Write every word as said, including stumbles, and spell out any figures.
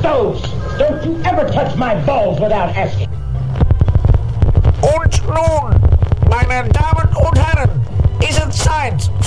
stoves. Don't you ever touch my balls without asking. Und nun, meine Damen und Herren, ist es Zeit